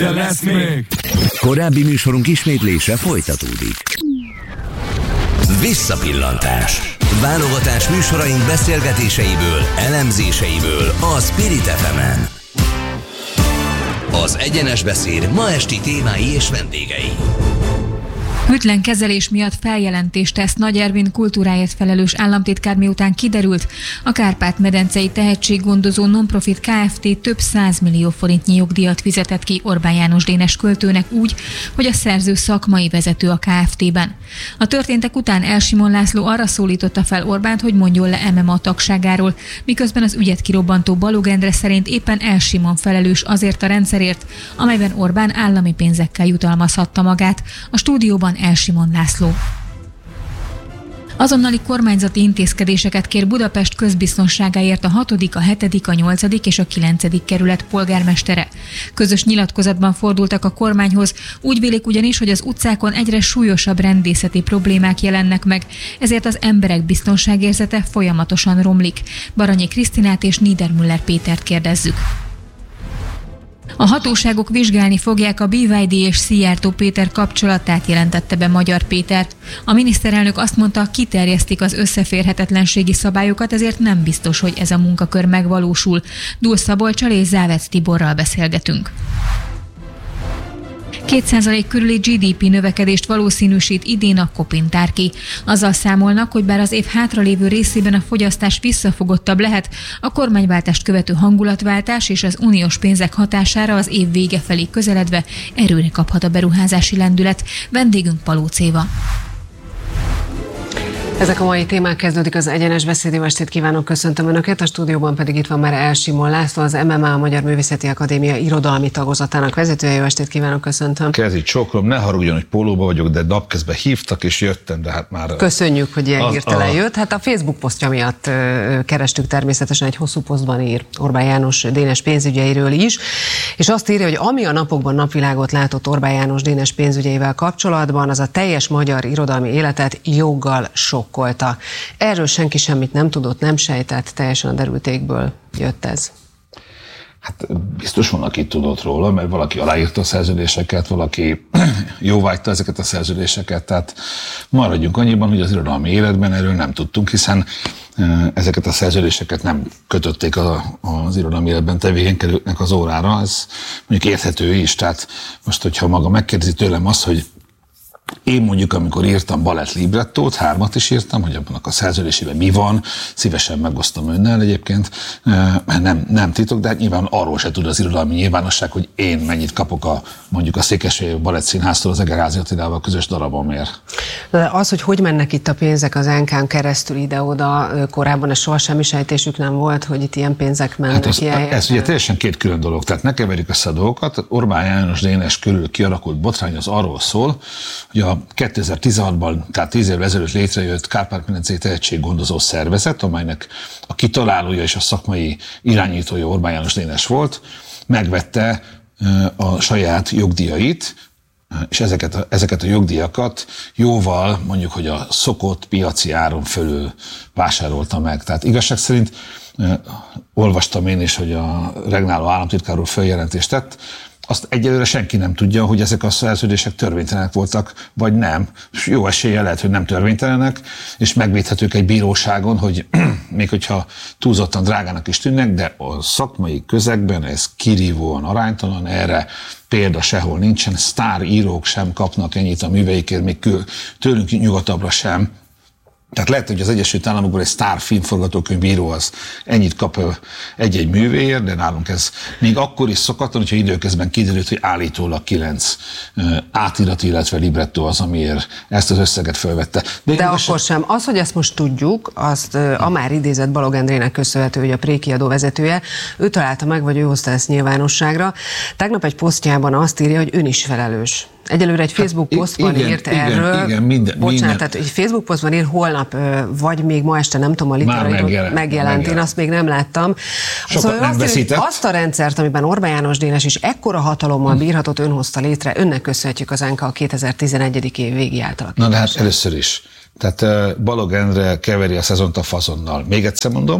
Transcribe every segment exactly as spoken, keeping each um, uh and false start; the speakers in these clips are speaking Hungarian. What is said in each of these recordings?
de lesz még! Korábbi műsorunk ismétlése folytatódik. Visszapillantás. Válogatás műsoraink beszélgetéseiből, elemzéseiből a Spirit ef emen. Az Egyenes Beszéd ma esti témái és vendégei. Hűtlen kezelés miatt feljelentést tesz Nagy Ervin kultúráért felelős államtitkár, miután kiderült, a Kárpát-medencei tehetséggondozó Nonprofit Kft. Több százmillió forintnyi jogdíjat fizetett ki Orbán János Dénes költőnek úgy, hogy a szerző szakmai vezető a Kft.-ben. A történtek után El Simon László arra szólította fel Orbánt, hogy mondjon le em em á tagságáról, miközben az ügyet kirobbantó Balogh Endre szerint éppen El Simon felelős azért a rendszerért, amelyben Orbán állami pénzekkel jutalmazhatta magát. A stúdióban El Simon László. Azonnali kormányzati intézkedéseket kér Budapest közbiztonságáért a hatodik, a hetedik, a nyolcadik és a kilencedik kerület polgármestere. Közös nyilatkozatban fordultak a kormányhoz, úgy vélik ugyanis, hogy az utcákon egyre súlyosabb rendészeti problémák jelennek meg, ezért az emberek biztonságérzete folyamatosan romlik. Baranyi Krisztinát és Niedermüller Pétert kérdezzük. A hatóságok vizsgálni fogják a bé vé dé és Szijjártó Péter kapcsolatát, jelentette be Magyar Péter. A miniszterelnök azt mondta, kiterjesztik az összeférhetetlenségi szabályokat, ezért nem biztos, hogy ez a munkakör megvalósul. Dúl Szabolccsal és Závec Tiborral beszélgetünk. két százalék körüli gé dé pé növekedést valószínűsít idén a Kopintárki. Azzal számolnak, hogy bár az év hátralévő részében a fogyasztás visszafogottabb lehet, a kormányváltást követő hangulatváltás és az uniós pénzek hatására az év vége felé közeledve erőre kaphat a beruházási lendület. Vendégünk Palóc Éva. Ezek a mai témák, kezdődik az Egyenes Beszéd. Jó estét kívánok, köszöntöm Önöket, a stúdióban pedig itt van már El Simon László, az em em á, a Magyar Művészeti Akadémia irodalmi tagozatának vezetője. Jó estét kívánok, köszöntöm. Kezi csókolom, ne haragudjon, hogy pólóba vagyok, de napközben hívtak és jöttem, de hát már... Köszönjük, hogy ilyen hirtelen a... jött. Hát a Facebook posztja miatt kerestük természetesen, egy hosszú posztban ír Orbán János Dénes pénzügyeiről is, és azt írja, hogy ami a napokban napvilágot látott Orbán János Dénes pénzügyeivel kapcsolatban, az a teljes magyar irodalmi életet joggal sokkolta. Erről senki semmit nem tudott, nem sejtett, teljesen a derültékből jött ez. Hát biztos van, aki tudott róla, mert valaki aláírta a szerződéseket, valaki jóvágyta ezeket a szerződéseket, tehát maradjunk annyiban, hogy az irodalmi életben erről nem tudtunk, hiszen ezeket a szerződéseket nem kötötték az irodalmi életben tevékenykedőknek az órára, ez mondjuk érthető is, tehát most, hogyha maga megkérdezi tőlem azt, hogy én mondjuk, amikor írtam balett librettót, hármat is írtam, hogy abban a szerződésében mi van, szívesen megosztom önnel egyébként, mert nem, nem titok, de hát nyilván arról se tud az irodalmi nyilvánosság, hogy én mennyit kapok a, mondjuk a Székesfehérvári Balett Színháztól az Egerházy Attilával közös darabomért. De az, hogy hogy mennek itt a pénzek az en ká-n keresztül ide-oda, korábban ez soha semmi sejtésük nem volt, hogy itt ilyen pénzek mennek. Hát az, ez ugye teljesen két külön dolog, tehát ne keverjük össze a dolgokat. Orbán János Dénes körül kialakult botrány az arról szól, hogy a kétezer-tizenhatban, tehát tíz évvel ezelőtt létrejött Kárpát-medencei tehetséggondozó szervezet, amelynek a kitalálója és a szakmai irányítója Orbán János Dénes volt, megvette a saját jogdíjait, és ezeket a, ezeket a jogdíjakat jóval, mondjuk, hogy a szokott piaci áron fölül vásárolta meg. Tehát igazság szerint olvastam én is, hogy a regnáló államtitkár úr följelentést tett, azt egyelőre senki nem tudja, hogy ezek a szerződések törvénytelenek voltak, vagy nem. És jó eséllyel lehet, hogy nem törvénytelenek, és megvédhetők egy bíróságon, hogy még hogyha túlzottan drágának is tűnnek, de a szakmai közegben ez kirívóan aránytalan, erre példa sehol nincsen, sztárírók sem kapnak ennyit a műveikért, még tőlünk nyugatabbra sem. Tehát lehet, hogy az Egyesült Államokból egy sztár filmforgatókönyvíró az ennyit kap egy-egy művéért, de nálunk ez még akkor is szokatlan, hogyha időközben kiderült, hogy állítólag kilenc átirat, illetve librettó az, amiért ezt az összeget fölvette. De, de akkor sem. Az, hogy ezt most tudjuk, azt a már idézett Balogh Endrének köszönhető, hogy a Prékiadó vezetője, ő találta meg, vagy ő hozta ezt nyilvánosságra. Tegnap egy posztjában azt írja, hogy ön is felelős. Egyelőre egy Facebook hát, posztban igen, írt igen, erről, igen, minden, bocsánat, minden. tehát egy Facebook posztban ír holnap, vagy még ma este, nem tudom, a literatúra megjelent, megjelent. Én azt még nem láttam. Sokat nem azt, azt a rendszert, amiben Orbán János Dénes is ekkora hatalommal bírhatott, ön hozta létre, önnek köszönhetjük az en ká a kétezer-tizenegy. év végi átalakítását. Na de hát először is. Tehát Balogh Endre keveri a szezont a fazonnal. Még egyszer mondom,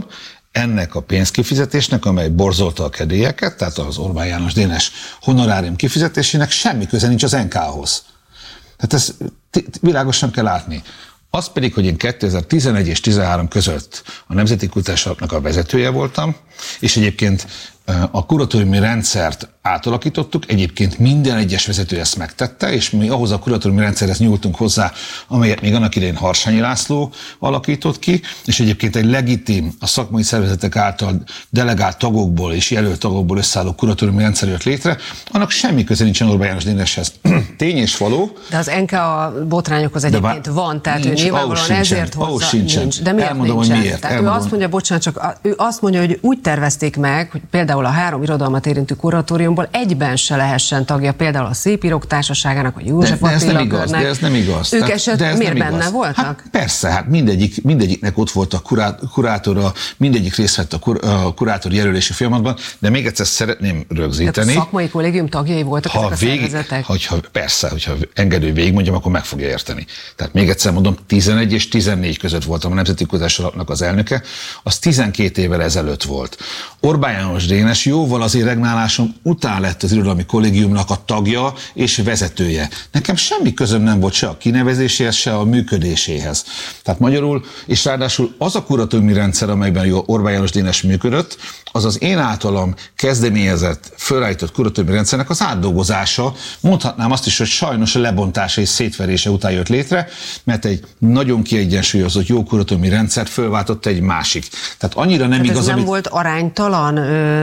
ennek a pénzkifizetésnek, amely borzolta a kedélyeket, tehát az Orbán János Dénes honorárium kifizetésének semmi köze nincs az en ká-hoz. Tehát ezt világosan kell látni. Az pedig, hogy én kétezer-tizenegy és tizenhárom között a Nemzeti Kutatási Alapnak a vezetője voltam, és egyébként a kuratóriumi rendszert átalakítottuk, egyébként minden egyes vezető ezt megtette, és mi ahhoz a kuratóriumi rendszerhez nyúltunk hozzá, amelyet még annak idején Harsányi László alakított ki, és egyébként egy legitim, a szakmai szervezetek által delegált tagokból és jelölt tagokból összeálló kuratóriumi rendszer jött létre, annak semmi köze nincsen Orbán János Déneshez. Tény és való. De az en ká a botrányokhoz egyébként van, tehát nincs, ő nyilvánvalóan ezért hozza. Sincsen. Nincs. De miért Elmondom, nincsen? hogy miért. Tehát ő azt mondja, bocsánat, csak ő azt mondja, hogy úgy tervezték meg, hogy például a három irodalmat érintő kuratóriumból egyben se lehessen tagja, például a Szépírók Társaságának, vagy József de, de ez nem Attila igaz, körnek. de ez nem igaz. Ők Tehát, eset de ez miért nem benne igaz. voltak? Hát persze, hát mindegyik, mindegyiknek ott volt a kurá, kurátora, mindegyik részt vett a, kur, a kurátor jelölési folyamatban, de még egyszer szeretném rögzíteni. Tehát a szakmai kollégium tagjai voltak ha ezek a végig, szervezetek? Hogyha, persze, hogyha engedő végig mondjam, akkor meg fogja érteni. Tehát még egyszer mondom, tizenegy és tizennégy között voltam a Nemzeti Kutatási Alapnak az elnöke, az tizenkét évvel ezelőtt volt. Orbán János Dénes jóval azért regnálásom után lett az irodalmi kollégiumnak a tagja és vezetője. Nekem semmi közöm nem volt se a kinevezéséhez, se a működéséhez. Tehát magyarul, és ráadásul az a kuratóriumi rendszer, amelyben Orbán János Dénes működött, az az én általam kezdeményezett, fölállított kuratóriumi rendszernek az átdolgozása, mondhatnám azt is, hogy sajnos a lebontása és szétverése után jött létre, mert egy nagyon kiegyensúlyozott jó kuratóriumi rendszert fölváltott egy másik. Tehát annyira nem Tehát igaz, ez nem amit... volt aránytalan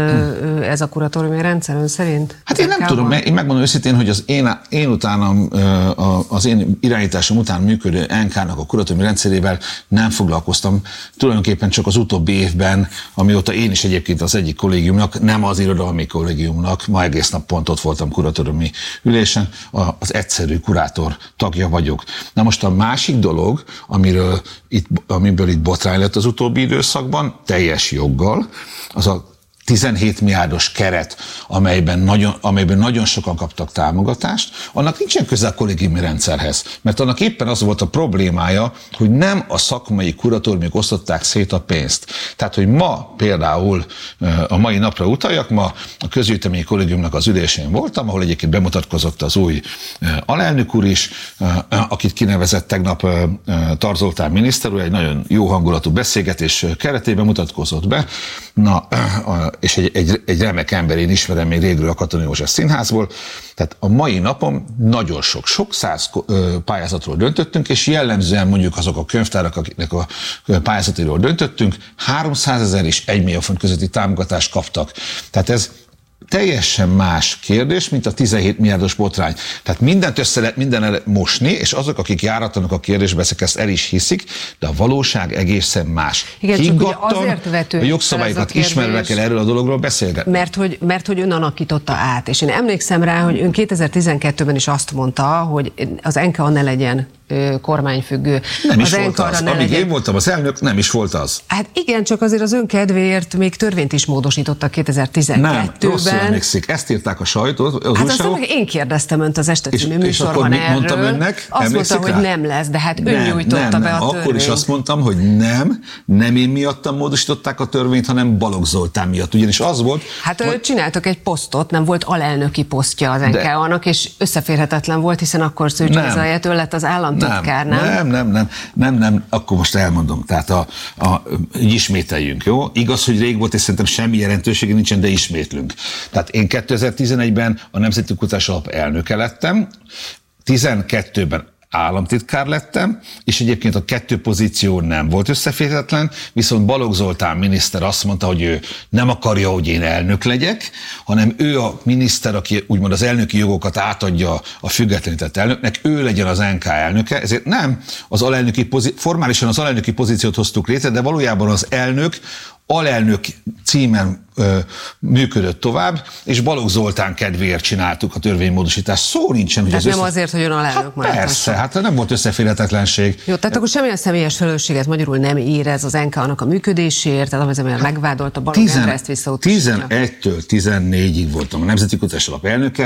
ö, ez a kuratóriumi rendszer ön szerint? Hát én nem tudom, mert én megmondom őszintén, hogy az én, én utánam, az én irányításom után működő en ká-nak a kuratóriumi rendszerével nem foglalkoztam. Tulajdonképpen csak az utóbbi évben, amióta én is egyébként az egyik kollégiumnak, nem az irodalmi kollégiumnak, ma egész nap pont ott voltam kuratóriumi ülésen, az egyszerű kurátor tagja vagyok. Na most a másik dolog, amiről itt, amiből itt botrány lett az utóbbi időszakban, teljes joggal, az a tizenhét milliárdos keret, amelyben nagyon, amelyben nagyon sokan kaptak támogatást, annak nincsen köze a kollégiumi rendszerhez. Mert annak éppen az volt a problémája, hogy nem a szakmai kuratóriumok osztották szét a pénzt. Tehát, hogy ma például a mai napra utaljak, ma a közgyűjteményi kollégiumnak az ülésén voltam, ahol egyébként bemutatkozott az új alelnök úr is, akit kinevezett tegnap Tar Zoltán miniszter úr, egy nagyon jó hangulatú beszélgetés keretében mutatkozott be. Na, és egy, egy, egy remek ember, én ismerem még régről a Katona József Színházból. Tehát a mai napon nagyon sok, sok száz pályázatról döntöttünk, és jellemzően mondjuk azok a könyvtárak, akiknek a pályázatiról döntöttünk, háromszázezer és egy millió font közötti támogatást kaptak. Tehát ez teljesen más kérdés, mint a tizenhét milliárdos botrány. Tehát mindent össze lehet minden el mosni, és azok, akik járatlanak a kérdésbe, ezek ezt el is hiszik, de a valóság egészen más. Igen, Higgadtan, csak azért vető a jogszabályokat ismerve kell erről a dologról beszélgetni. Mert hogy, mert hogy ön alakította át, és én emlékszem rá, hogy ön kétezer-tizenkettőben is azt mondta, hogy az en ká ne legyen kormányfüggő. Nem is az volt az. Amíg legyen... én voltam az elnök, nem is volt az. Hát igen, csak azért az ön kedvéért még törvényt is módosítottak kétezer-tizenkettőben. Nem, rosszul emlékszik. Ezt írták a sajtót. Az hát aztán én kérdeztem önt az Este című műsorban erről. Mondtam önnek, azt mondta, rá? hogy nem lesz, de hát ön nem, nyújtotta nem, be nem. a törvényt. Akkor is azt mondtam, hogy nem, nem én miattam módosították a törvényt, hanem Balogh Zoltán miatt. Ugyanis az volt... Hát hogy... csináltak egy posztot, nem volt alelnöki posztja az en ká-nak, és összeférhetetlen volt, hiszen akkor Szőcs Gézáját ön lett az államtitkár, nem? Nem, nem, nem, nem, nem, akkor most elmondom. Tehát a, a, ismételjünk, jó? Igaz, hogy rég volt, és szerintem semmi jelentősége nincsen, de ismétlünk. Tehát én kétezer-tizenegyben a Nemzeti Kutatási Alap elnöke lettem, tizenkettőben államtitkár lettem, és egyébként a kettő pozíció nem volt összeférhetetlen, viszont Balogh Zoltán miniszter azt mondta, hogy ő nem akarja, hogy én elnök legyek, hanem ő a miniszter, aki úgymond az elnöki jogokat átadja a függetlenített elnöknek, ő legyen az en ká elnöke, ezért nem az alelnöki pozíció, formálisan az alelnöki pozíciót hoztuk létre, de valójában az elnök alelnök címen ö, működött tovább, és Balogh Zoltán kedvéért csináltuk a törvénymódosítást. Szó nincsen, hogy tehát az nem össze... azért, hogy ön alelnök hát maradt. Persze, hát nem volt összeférhetetlenség. Jó, tehát akkor semmilyen személyes felelősséget magyarul nem érez az en ká-nak a működéséért, tehát azért, mert megvádolta Balogh Endre, ezt visszautasítja. tizenegytől tizennégyig voltam a Nemzeti Kutatási Alap elnöke,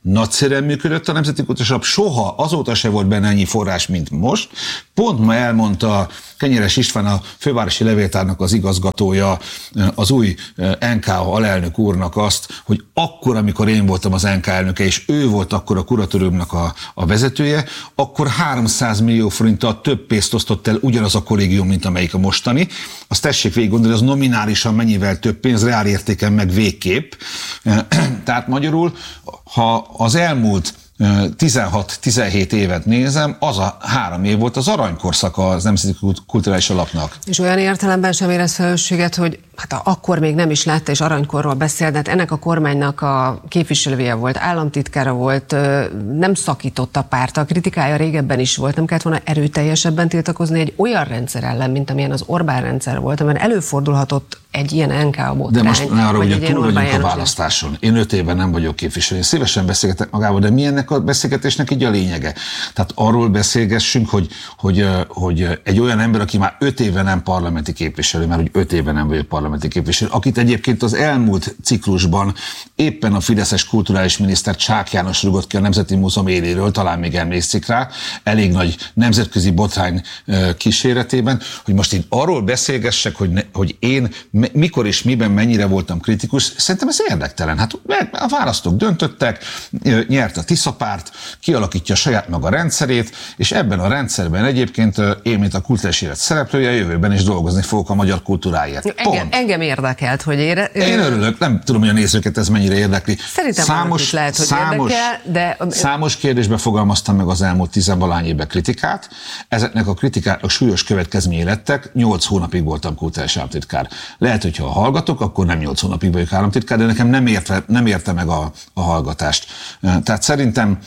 nagyszerűen működött a Nemzeti Kulturális Alap, soha azóta se volt benne ennyi forrás, mint most. Pont ma elmondta Kenyeres István, a fővárosi levéltárnak az igazgatója, az új en ká alelnök úrnak azt, hogy akkor, amikor én voltam az en ká elnöke, és ő volt akkor a kuratóriumnak a, a vezetője, akkor háromszáz millió forinttal több pénzt osztott el ugyanaz a kollégium, mint amelyik a mostani. Azt tessék végig gondolni, az nominálisan mennyivel több pénz, reál értéken meg végképp. Tehát magyarul, ha az elmúlt tizenhat-tizenhét évet nézem, az a három év volt az aranykorszaka az Nemzeti Kulturális Alapnak. És olyan értelemben sem érez felelősséget, hogy hát akkor még nem is látta, és aranykorról beszél, de hát ennek a kormánynak a képviselője volt, államtitkára volt, nem szakított a párt, a kritikája régebben is volt, nem kellett volna erőteljesebben tiltakozni egy olyan rendszer ellen, mint amilyen az Orbán rendszer volt, amely előfordulhatott egy ilyen en ká botrány. De most ne arra, hogy túl vagyunk a választáson. Én öt éven nem vagyok képviselő, én szívesen beszélgetek magával, de mi ennek a beszélgetésnek így a lényege? Tehát arról beszélgessünk, hogy, hogy, hogy egy olyan ember, aki már öt éve nem parlamenti képviselő, mert hogy öt éve nem vagyok parlamenti képviselő, akit egyébként az elmúlt ciklusban éppen a fideszes kulturális miniszter Csák János rúgott ki a Nemzeti Múzeum éléről, talán még emlékszik rá, elég nagy nemzetközi botrány kíséretében, hogy most én arról beszélgessek, hogy, ne, hogy én mikor és miben mennyire voltam kritikus, szerintem ez érdektelen. Hát a választók döntöttek, nyert a Tisza párt, kialakítja saját maga rendszerét, és ebben a rendszerben egyébként én, mint a kulturális élet szereplője, jövőben is dolgozni fogok a magyar kultúráért. Engem, engem érdekelt, hogy ére... Én örülök, nem tudom, hogy a nézőket ez mennyire érdekli. Szerintem számos, lehet, hogy számos, érdekel, de... Számos kérdésben fogalmaztam meg az elmúlt tizenvalahány évben kritikát. Ezeknek a kritikáknak súlyos következményei lettek. Nyolc hónapig voltam kulturális államtitkár. Lehet, hogyha hallgatok, akkor nem nyolc hónapig vagyok államtitkár, de nekem nem érte, nem érte meg a, a hallgatást. Tehát szerintem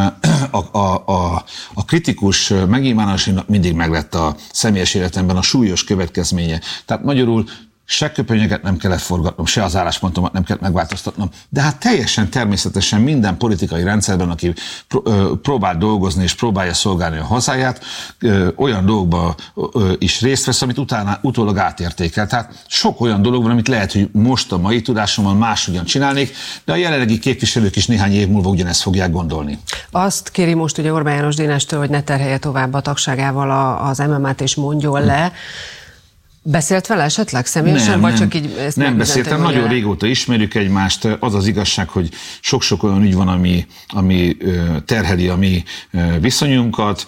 a, a, a, a kritikus megnyilvánulásnak mindig meglett a személyes életemben a súlyos következménye. Tehát magyarul se köpönyöket nem kellett forgatnom, se az álláspontomat nem kellett megváltoztatnom, de hát teljesen természetesen minden politikai rendszerben, aki próbál dolgozni és próbálja szolgálni a hazáját, olyan dolgokban is részt vesz, amit utána, utólag átértékel. Tehát sok olyan dolog van, amit lehet, hogy most a mai tudásommal máshogyan csinálnék, de a jelenlegi képviselők is néhány év múlva ugyanezt fogják gondolni. Azt kéri most ugye Orbán János Dénestől, hogy ne terhelje tovább a tagságával az em em á-t és mondjon le. Beszélt vele esetleg személyesen, nem, vagy nem, csak így ezt nem beszéltem, nagyon régóta ismerjük egymást. Az az igazság, hogy sok-sok olyan ügy van, ami, ami terheli a mi viszonyunkat.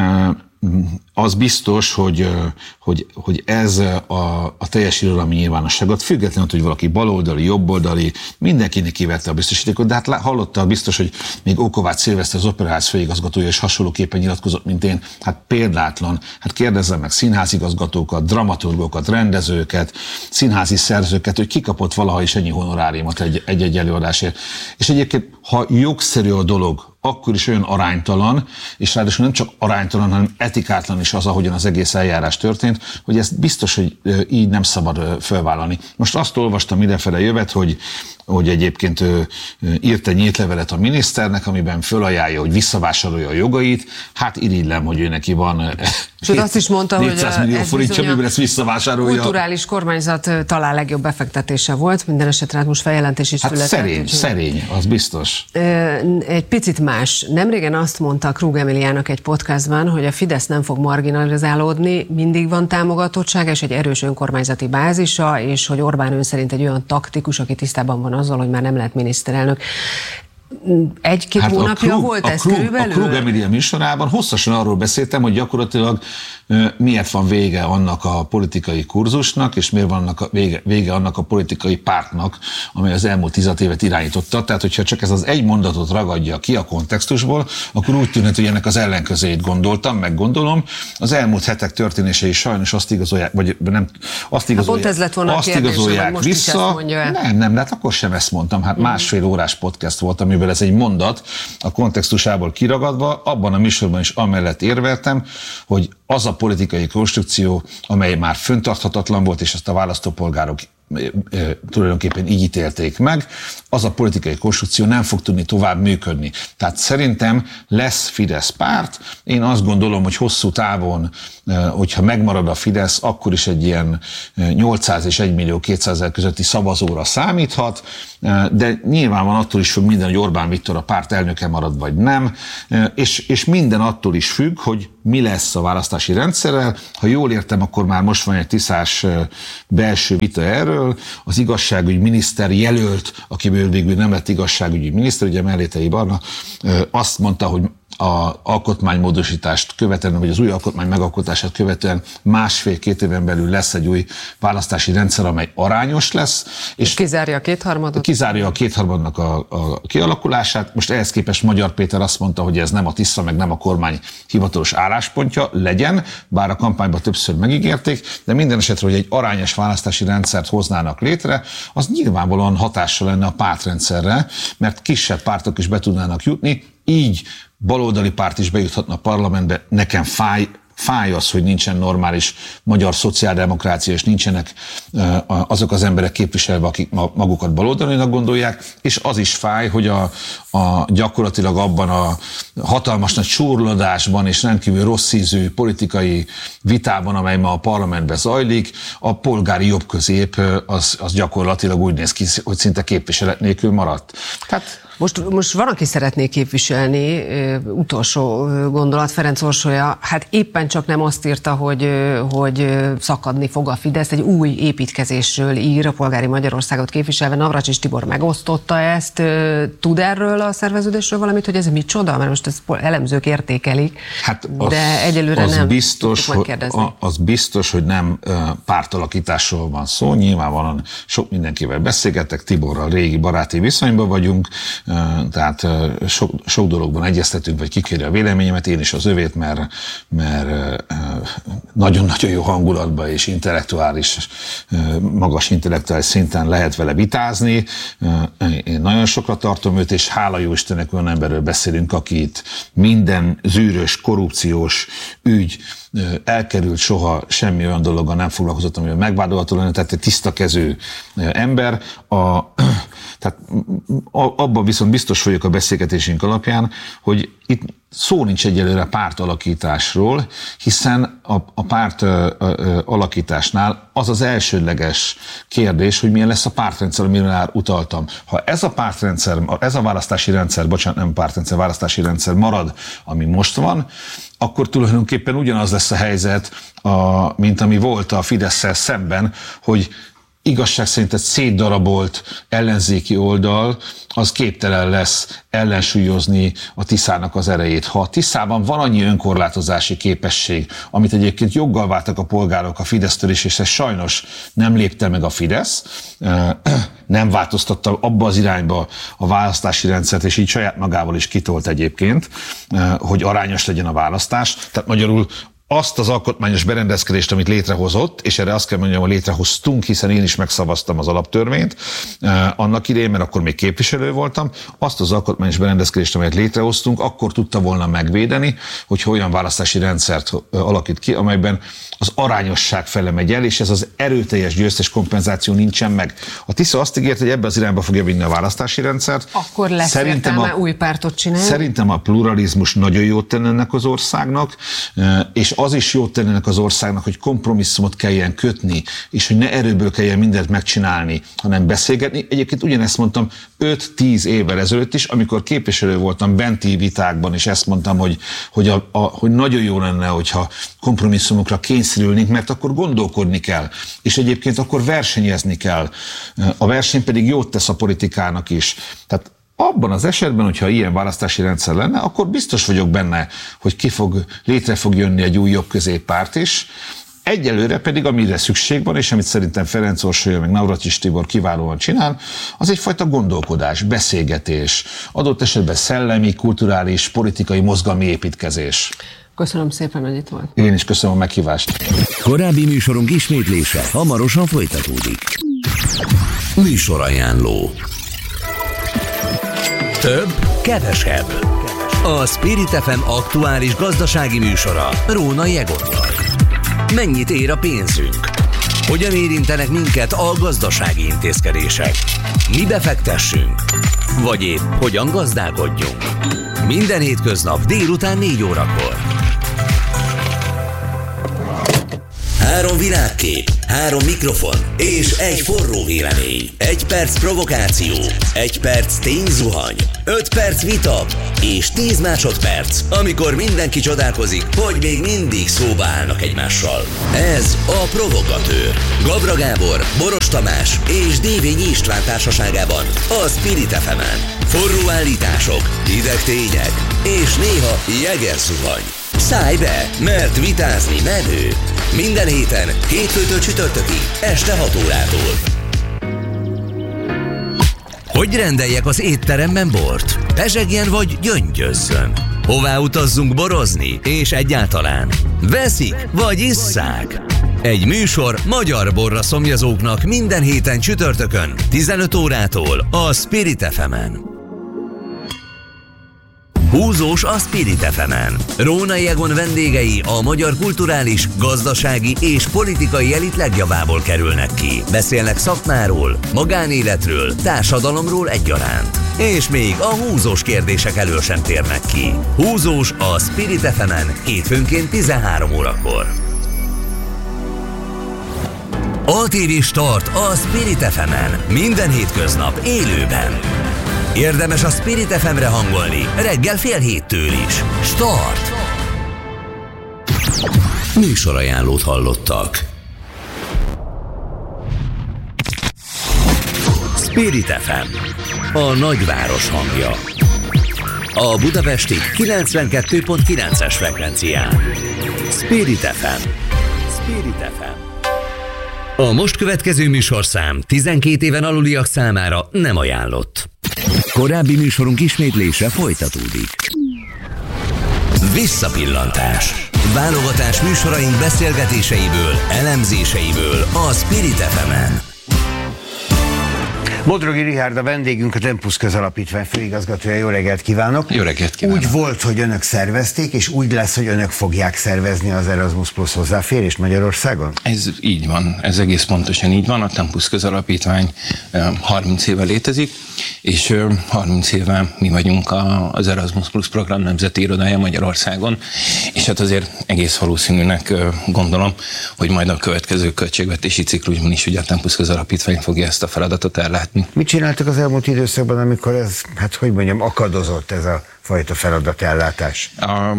Az biztos, hogy, hogy, hogy ez a, a teljes irodalmi nyilvánosságot, függetlenül, hogy valaki baloldali, jobboldali, mindenkinek kivette a biztosítékot, de hát hallotta biztos, hogy még Ókovács Szilveszter, az Operaház főigazgatója is hasonlóképpen nyilatkozott, mint én. Hát példátlan. Hát kérdezzem meg színházigazgatókat, dramaturgokat, rendezőket, színházi szerzőket, hogy kikapott valaha is ennyi honoráriumot egy-egy előadásért. És egyébként, ha jogszerű a dolog, akkor is olyan aránytalan, és ráadásul nem csak aránytalan, hanem etikátlan is az, ahogyan az egész eljárás történt, hogy ezt biztos, hogy így nem szabad felvállalni. Most azt olvastam idefele jövet, hogy hogy egyébként ő írt egy nyílt levelet a miniszternek, amiben fölajánlja, hogy visszavásárolja a jogait. Hát irigylem, hogy ő neki van Sőt, azt is mondta, négyszáz millió forintja, amiben ezt visszavásárolja. Kulturális kormányzat talán legjobb befektetése volt, minden esetre hát most feljelentés is hát született. Szerény, úgy, szerény, az biztos. Egy picit más. Nemrégen azt mondta Krug Emiliának egy podcastban, hogy a Fidesz nem fog marginalizálódni, mindig van támogatottsága és egy erős önkormányzati bázisa, és hogy Orbán ön szerint egy olyan taktikus, aki tisztában van azzal, hogy már nem lehet miniszterelnök. Egy-két hát hónapja Krug, volt ez Krug, körülbelül? A Krug Emilia műsorában hosszasan arról beszéltem, hogy gyakorlatilag miért van vége annak a politikai kurzusnak, és miért van annak a vége, vége annak a politikai pártnak, amely az elmúlt tízat évet irányította. Tehát, hogyha csak ez az egy mondatot ragadja ki a kontextusból, akkor úgy tűnhet, hogy ennek az ellenkezőjét gondoltam, meg gondolom. Az elmúlt hetek történései sajnos azt igazolják, vagy nem, azt igazolják, ez lett volna azt kérdés, igazolják vissza. Nem, nem, de hát akkor sem ezt mondtam. Hát uh-huh. másfél órás podcast volt, amivel ez egy mondat a kontextusából kiragadva, abban a műsorban is amellett érveltem, hogy az a politikai konstrukció, amely már fenntarthatatlan volt, és ezt a választópolgárok tulajdonképpen így ítélték meg, az a politikai konstrukció nem fog tudni tovább működni. Tehát szerintem lesz Fidesz párt. Én azt gondolom, hogy hosszú távon, hogyha megmarad a Fidesz, akkor is egy ilyen nyolcszáz és egy millió kétszázezer közötti szavazóra számíthat, de nyilván van attól is függ minden, hogy Orbán Viktor a párt elnöke marad, vagy nem, és, és minden attól is függ, hogy mi lesz a választási rendszerrel. Ha jól értem, akkor már most van egy tiszás belső vita erről. Az igazságügyi miniszter jelölt, akiből végül nem lett igazságügyi miniszter, ugye Mellétei Barna, azt mondta, hogy a alkotmánymódosítást követően, vagy az új alkotmány megalkotását követően másfél-két éven belül lesz egy új választási rendszer, amely arányos lesz. És, és kizárja a kétharmadot? Kizárja a kétharmadnak a, a kialakulását. Most ehhez képest Magyar Péter azt mondta, hogy ez nem a Tisza, meg nem a kormány hivatalos álláspontja, legyen, bár a kampányban többször megígérték, de minden esetre, hogy egy arányos választási rendszert hoznának létre, az nyilvánvalóan hatással lenne a pártrendszerre, mert kisebb pártok is be tudnának jutni, így baloldali párt is bejuthatna a parlamentbe. Nekem fáj, fáj az, hogy nincsen normális magyar szociáldemokrácia, és nincsenek azok az emberek képviselve, akik magukat baloldalinak gondolják, és az is fáj, hogy a, a gyakorlatilag abban a hatalmas nagy súrlódásban és rendkívül rossz ízű politikai vitában, amely ma a parlamentben zajlik, a polgári jobbközép az, az gyakorlatilag úgy néz ki, hogy szinte képviselet nélkül maradt. Tehát Most, most van, aki szeretné képviselni, utolsó gondolat, Ferenc Orsolya, hát éppen csak nem azt írta, hogy, hogy szakadni fog a Fidesz, egy új építkezésről ír, a Polgári Magyarországot képviselve, Navracsics Tibor megosztotta ezt, tud erről a szerveződésről valamit, hogy ez micsoda, mert most ezt elemzők értékelik, hát az, de egyelőre az nem biztos, hogy, az biztos, hogy nem pártalakításról van szó, nyilvánvalóan sok mindenkivel beszélgetek, Tiborral régi baráti viszonyban vagyunk, tehát sok, sok dologban egyeztetünk, vagy kikéri a véleményemet, én is az övét, mert, mert nagyon-nagyon jó hangulatban és intellektuális, magas intellektuális szinten lehet vele vitázni. Én nagyon sokra tartom őt, és hála jó Istennek olyan emberről beszélünk, aki itt minden zűrös, korrupciós ügy elkerült, soha semmi olyan dologgal nem foglalkozott, amivel megvádolható lenne, tehát egy tiszta kezű ember. A, tehát abban viszont biztos vagyok a beszélgetésünk alapján, hogy itt szó nincs egyelőre pártalakításról, hiszen a, a párt a, a, alakításnál az az elsődleges kérdés, hogy milyen lesz a pártrendszer, amire már utaltam. Ha ez a pártrendszer, ez a választási rendszer, bocsánat, nem pártrendszer, választási rendszer marad, ami most van, akkor tulajdonképpen ugyanaz lesz a helyzet, a, mint ami volt a Fidesszel szemben, hogy igazság szerint egy szétdarabolt ellenzéki oldal, az képtelen lesz ellensúlyozni a Tiszának az erejét. Ha a Tiszában van annyi önkorlátozási képesség, amit egyébként joggal vártak a polgárok a Fidesztől is, és ez sajnos nem lépte meg a Fidesz, nem változtatta abba az irányba a választási rendszert, és így saját magával is kitolt egyébként, hogy arányos legyen a választás. Tehát magyarul azt az alkotmányos berendezkedést, amit létrehozott, és erre azt kell mondjam, hogy létrehoztunk, hiszen én is megszavaztam az alaptörvényt eh, annak idején, mert akkor még képviselő voltam, azt az alkotmányos berendezkedést, amelyet létrehoztunk, akkor tudta volna megvédeni, hogy olyan választási rendszert alakít ki, amelyben az arányosság fele megy el, és ez az erőteljes győztes kompenzáció nincsen meg. A Tisza azt ígért, hogy ebbe az irányba fogja vinni a választási rendszert. Akkor lesz szerintem értelme a, új pártot csinálni? Szerintem a pluralizmus nagyon jót tenne ennek az országnak, és az is jót tenne ennek az országnak, hogy kompromisszumot kelljen kötni, és hogy ne erőből kelljen mindent megcsinálni, hanem beszélgetni. Egyébként ugyanezt mondtam öt-tíz évvel ezelőtt is, amikor képviselő voltam benti vitákban, és ezt mondtam, hogy, hogy, a, a, hogy nagyon jó lenne, hogyha kompromisszumokra kényszerülnénk, mert akkor gondolkodni kell, és egyébként akkor versenyezni kell. A verseny pedig jót tesz a politikának is. Tehát abban az esetben, hogyha ilyen választási rendszer lenne, akkor biztos vagyok benne, hogy ki fog, létre fog jönni egy új jobb-középpárt is. Egyelőre pedig, amire szükség van, és amit szerintem Ferenc Orsolya meg Navracsics Tibor kiválóan csinál, az egyfajta gondolkodás, beszélgetés, adott esetben szellemi, kulturális, politikai, mozgalmi építkezés. Köszönöm szépen, hogy itt volt. Én is köszönöm a meghívást. Korábbi műsorunk ismétlése hamarosan folytatódik. Műsorajánló. Több, kevesebb. A Spirit ef em aktuális gazdasági műsora Rónai Egonnal. Mennyit ér a pénzünk? Hogyan érintenek minket a gazdasági intézkedések? Mi befektessünk? Vagy épp hogyan gazdálkodjunk? Minden hétköznap délután négy órakor. Három világkép, három mikrofon és egy forró vélemény. Egy perc provokáció, egy perc tényzuhany, öt perc vita és tíz másodperc, amikor mindenki csodálkozik, hogy még mindig szóba állnak egymással. Ez a Provogatőr. Gabra Gábor, Boros Tamás és Dévényi István társaságában a Spirit ef emen. Forró állítások, hideg tények és néha jeger zuhany. Szállj be, mert vitázni menő. Minden héten, hétfőtől csütörtökig, este hat órától. Hogy rendeljek az étteremben bort? Pezsegjen vagy gyöngyözzön? Hová utazzunk borozni? És egyáltalán veszik vagy isszák? Egy műsor magyar borra szomjazóknak minden héten csütörtökön, tizenöt órától a Spirit ef emen. Húzós a Spirit ef emen. Rónai Egon vendégei a magyar kulturális, gazdasági és politikai elit legjavából kerülnek ki. Beszélnek szakmáról, magánéletről, társadalomról egyaránt. És még a húzós kérdések elől sem térnek ki. Húzós a Spirit ef emen hétfőnként tizenhárom órakor. á té vé Start a Spirit ef emen. Minden hétköznap élőben. Érdemes a Spirit ef emre hangolni, reggel fél héttől is. Start! Műsorajánlót hallottak. Spirit ef em, a nagyváros hangja. A budapesti kilencvenkettő pont kilences frekvencián. Spirit ef em. Spirit ef em. A most következő műsorszám tizenkét éven aluliak számára nem ajánlott. Korábbi műsorunk ismétlése folytatódik. Visszapillantás. Válogatás műsoraink beszélgetéseiből, elemzéseiből a Spirit ef emen. Bodrogi Richárd a vendégünk, a Tempus Közalapítvány főigazgatója. Jó reggelt kívánok! Jó reggelt kívánok! Úgy volt, hogy önök szervezték, és úgy lesz, hogy önök fogják szervezni az Erasmus Plus hozzáférést Magyarországon? Ez így van, ez egész pontosan így van. A Tempus Közalapítvány harminc éve létezik, és harminc éve mi vagyunk az Erasmus Plus program nemzeti irodája Magyarországon, és hát azért egész valószínűnek gondolom, hogy majd a következő költségvetési ciklusban is ugye a Tempus Közalapítvány fogja ezt a feladatot ellátni. Mit csináltak az elmúlt időszakban, amikor ez, hát hogy mondjam, akadozott ez a fajta feladatellátás? A...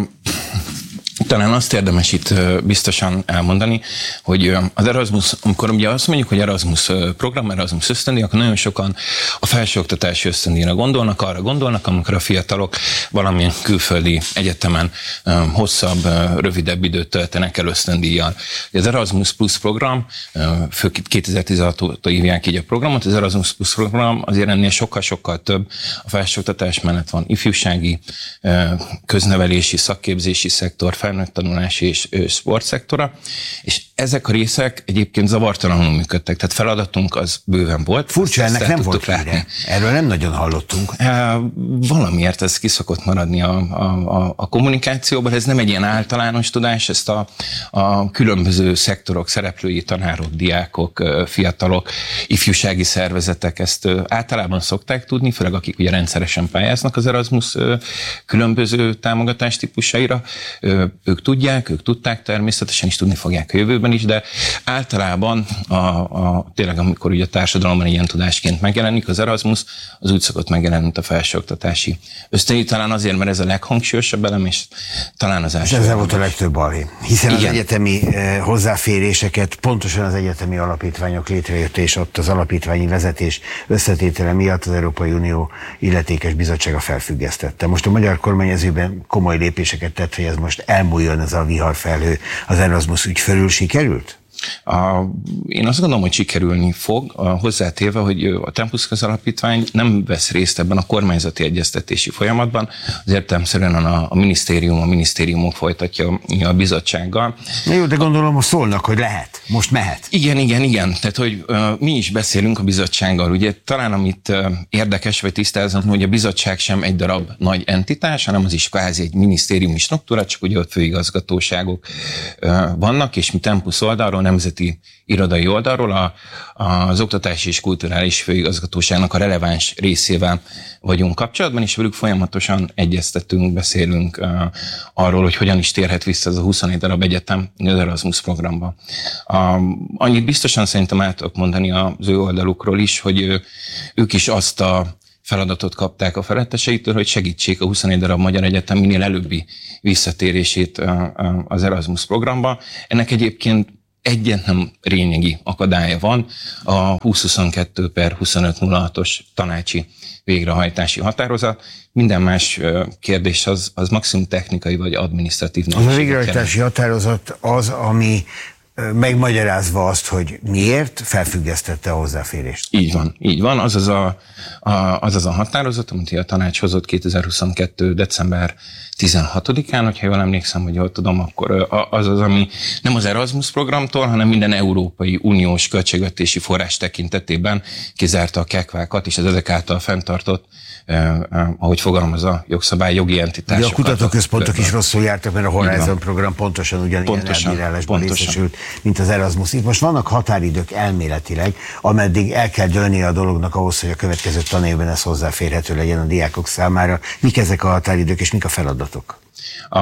Talán azt érdemes itt biztosan elmondani, hogy az Erasmus, amikor ugye azt mondjuk, hogy Erasmus program, Erasmus ösztöndíj, akkor nagyon sokan a felsőoktatási ösztöndíjra gondolnak, arra gondolnak, amikor a fiatalok valamilyen külföldi egyetemen hosszabb, rövidebb időt töltenek el ösztöndíjjal. Az Erasmus Plus program, fő kétezer-tizenhat óta hívják így a programot, az Erasmus Plus program azért ennél sokkal-sokkal több. A felsőoktatás mellett van ifjúsági, köznevelési, szakképzési szektor, felnőtt tanulási és sportszektora, és ezek a részek egyébként zavartalanul működtek, tehát feladatunk az bőven volt. Furcsa, ennek nem volt híre. Erről nem nagyon hallottunk. Valamiért ez ki szokott maradni a, a, a kommunikációban, ez nem egy ilyen általános tudás, ezt a, a különböző szektorok, szereplői, tanárok, diákok, fiatalok, ifjúsági szervezetek ezt általában szokták tudni, főleg akik ugye rendszeresen pályáznak az Erasmus különböző támogatás típusaira. Ők tudják, ők tudták természetesen, is tudni fogják a jövőben is, de általában a, a, tényleg amikor ugye a társadalomban ilyen tudásként megjelenik az Erasmus, az úgy szokott megjelenni, mint a felsőoktatási ösztöndíj, talán azért, mert ez a leghangsúlyosabb elem, és talán az első. És ezzel volt a legtöbb balhé. Hiszen igen, az egyetemi eh, hozzáféréseket pontosan az egyetemi alapítványok létrejött, és ott az alapítványi vezetés összetétele miatt az Európai Unió illetékes bizottsága felfüggesztette. Most a magyar kormány ezügyben komoly lépéseket tett, hogy ez most elmúljon ez a viharfelhő. Az Erasmus ügy fölül sikerült? A, én azt gondolom, hogy sikerülni fog, a, hozzátéve, hogy a Tempus Közalapítvány nem vesz részt ebben a kormányzati egyeztetési folyamatban, az értelemszerűen a, a minisztérium, a minisztériumok folytatja a bizottsággal. Na jó, de gondolom, hogy szólnak, hogy lehet, most mehet. Igen, igen, igen, tehát hogy uh, mi is beszélünk a bizottsággal, ugye talán amit uh, érdekes, vagy tisztázom, hogy a bizottság sem egy darab nagy entitás, hanem az is kvázi egy minisztériumi struktúra, csak ugye ott főigazgatóságok uh, vannak, és mi Tempus oldalról nem nemzeti irodai oldalról a, az Oktatási és Kulturális Főigazgatóságnak a releváns részével vagyunk kapcsolatban, és velük folyamatosan egyeztetünk, beszélünk uh, arról, hogy hogyan is térhet vissza ez a huszonnégy darab egyetem az Erasmus programba. Uh, annyit biztosan szerintem el tudok mondani az ő oldalukról is, hogy uh, ők is azt a feladatot kapták a feletteseitől, hogy segítsék a huszonnégy darab magyar egyetem minél előbbi visszatérését az Erasmus programba. Ennek egyébként egyetlen lényegi akadálya van, a húsz huszonkettő per huszonöt nulla hatos tanácsi végrehajtási határozat. Minden más kérdés az, az maximum technikai vagy adminisztratív. Az a végrehajtási határozat az, ami megmagyarázva azt, hogy miért felfüggesztette a hozzáférést. Így van, így van. Az az a, a, az, az a határozat, amit a tanács hozott kétezer-huszonkettő. december tizenhatodikán, hogyha jól emlékszem, hogy jól tudom, akkor az az, ami nem az Erasmus programtól, hanem minden Európai Uniós költségvetési forrás tekintetében kizárta a kekvákat, és az ezek által fenntartott, eh, eh, ahogy fogalmaz a jogszabály, jogi entitásokat. De a kutatóközpontok is rosszul jártak, mert a Horizon program pontosan ugyanilyen elbírálásban részesült, mint az Erasmus. Itt most vannak határidők elméletileg, ameddig el kell dőlni a dolognak ahhoz, hogy a következő tanévben ez hozzáférhető legyen a diákok számára. Mik ezek a határidők, és mik a feladatok? A,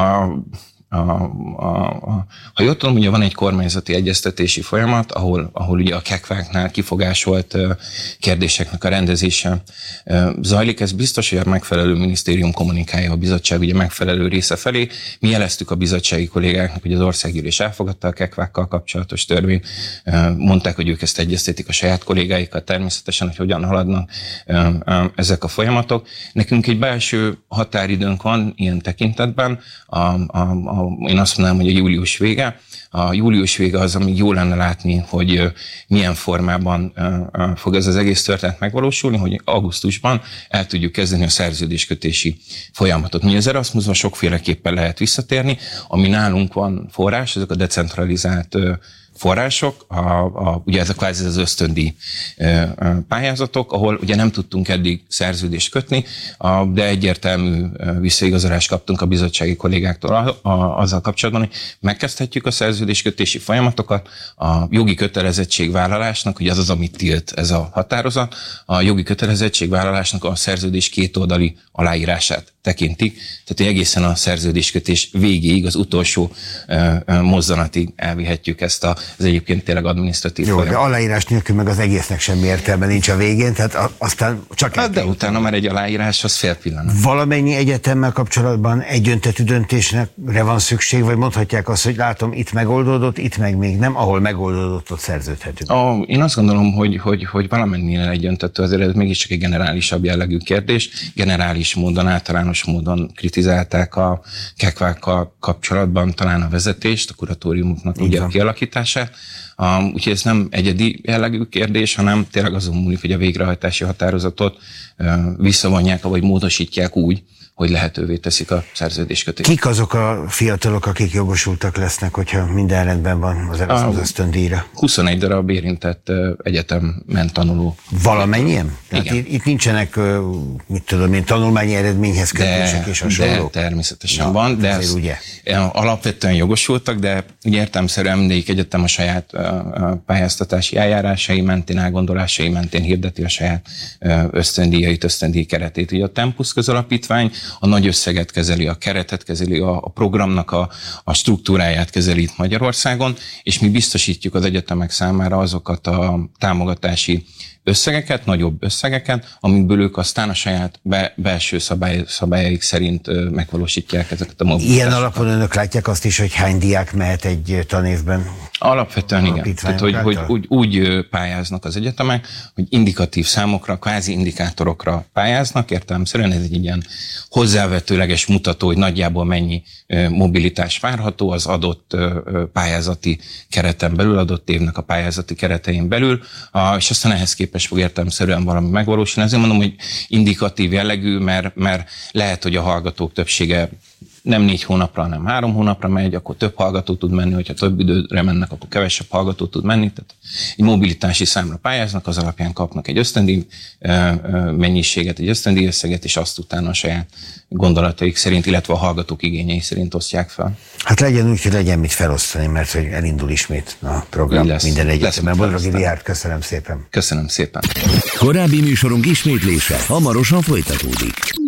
a, a, a, ha jól tudom, ugye van egy kormányzati egyeztetési folyamat, ahol, ahol ugye a kekváknál kifogásolt kérdéseknek a rendezése zajlik. Ez biztos, hogy a megfelelő minisztérium kommunikálja a bizottság ugye megfelelő része felé. Mi jeleztük a bizottsági kollégáknak, hogy az országgyűlés elfogadta a kekvákkal kapcsolatos törvényt. Mondták, hogy ők ezt egyeztetik a saját kollégáikkal természetesen, hogy hogyan haladnak ezek a folyamatok. Nekünk egy belső határidőnk van ilyen tekintetben. A, a, a én azt mondanám, hogy a július vége. A július vége az, amíg jó lenne látni, hogy milyen formában fog ez az egész történet megvalósulni, hogy augusztusban el tudjuk kezdeni a szerződéskötési folyamatot. Mi az Erasmusban sokféleképpen lehet visszatérni, ami nálunk van forrás, ezek a decentralizált források, a, a, ugye ez a kvázi az ösztöndíj pályázatok, ahol ugye nem tudtunk eddig szerződést kötni, a, de egyértelmű visszaigazolást kaptunk a bizottsági kollégáktól a, a, azzal kapcsolatban, hogy megkezdhetjük a szerződéskötési folyamatokat, a jogi kötelezettségvállalásnak, ugye az az, amit tilt ez a határozat, a jogi kötelezettségvállalásnak a szerződés kétoldali aláírását tekintik, tehát hogy egészen a szerződéskötés végéig, az utolsó uh, uh, mozzanatig elvihetjük ezt a, az egyébként tényleg adminisztratív Jó, folyamat. De aláírás nélkül meg az egésznek semmi értelme nincs a végén, tehát a, aztán csak hát de utána már egy aláírás, az fél pillanat. Valamennyi egyetemmel kapcsolatban egyöntetű döntésre van szükség, vagy mondhatják azt, hogy látom, itt megoldódott, itt meg még nem, ahol megoldódott, ott szerződhetünk. A, én azt gondolom, hogy, hogy, hogy valamennyire egyöntetű, azért ez mégiscsak egy generálisabb jellegű kérdés. Generális módon, általános módon kritizálták a kekvákkal kapcsolatban talán a vezetést, a kuratóriumoknak ugye a kialakítását. Um, úgyhogy ez nem egyedi jellegű kérdés, hanem tényleg azon múlik, hogy a végrehajtási határozatot uh, visszavonják, vagy módosítják úgy, hogy lehetővé teszik a szerződéskötést. Kik azok a fiatalok, akik jogosultak lesznek, hogyha minden rendben van az Erasmus ösztöndíjra? huszonegy darab érintett egyetemen tanuló. Valamennyien? Tehát itt, itt nincsenek, mit tudom én, tanulmányi eredményhez kötések és hasonlók? De természetesen ja, van, de ez, ugye. alapvetően jogosultak, de ugye értelemszerűen mindegyik egyetem a saját pályáztatási eljárásai mentén, elgondolásai mentén hirdeti a saját ösztöndíjait, ösztöndíj keretét. Ugye a Tempus közalapítvány a nagy összeget kezeli, a keretet kezeli, a, a programnak a, a struktúráját kezeli itt Magyarországon, és mi biztosítjuk az egyetemek számára azokat a támogatási összegeket, nagyobb összegeket, amikből ők aztán a saját be, belső szabály, szabályaik szerint ö, megvalósítják ezeket a mobilitásokat. Ilyen alapon önök látják azt is, hogy hány diák mehet egy tanévben? Alapvetően igen. Tehát, hogy, hogy úgy, úgy pályáznak az egyetemek, hogy indikatív számokra, kvázi indikátorokra pályáznak, értelemszerűen ez egy ilyen hozzávetőleges mutató, hogy nagyjából mennyi mobilitás várható az adott pályázati kereten belül, adott évnek a pályázati keretein belül, és aztán ehhez képest fog értelemszerűen valami megvalósulni. Ezért mondom, hogy indikatív jellegű, mert, mert lehet, hogy a hallgatók többsége nem négy hónapra, hanem három hónapra megy, akkor több hallgató tud menni, hogyha több időre mennek, akkor kevesebb hallgató tud menni. Tehát egy mobilitási számra pályáznak, az alapján kapnak egy ösztöndíj mennyiséget, egy ösztöndíj összeget, és azt utána a saját gondolataik szerint, illetve a hallgatók igényei szerint osztják fel. Hát legyen úgy, hogy legyen mit felosztani, mert hogy elindul ismét a program minden egyetemben. Bodrogi Richárd, köszönöm szépen. Köszönöm szépen. Korábbi műsorunk ismétlése hamarosan folytatódik.